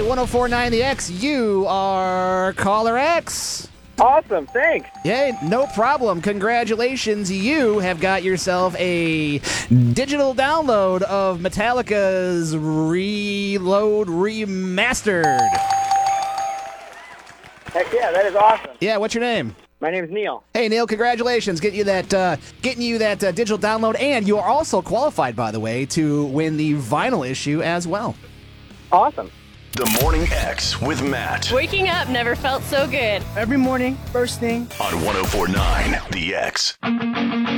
1049 The X. You are caller X. Awesome, thanks. Yay, no problem. Congratulations. You have got yourself a digital download of Metallica's Reload Remastered. Heck yeah, that is awesome. Yeah, what's your name? My name is Neil. Hey, Neil, congratulations. Getting you that digital download, and you are also qualified, by the way, to win the vinyl issue as well. Awesome. The Morning X with Matt Waking up never felt so good. Every morning, first thing. on 1049 The X.